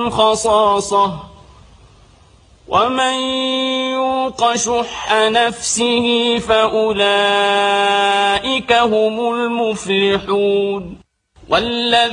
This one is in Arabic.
الخصاصة ومن يوق شح نفسه فأولئك هم المفلحون.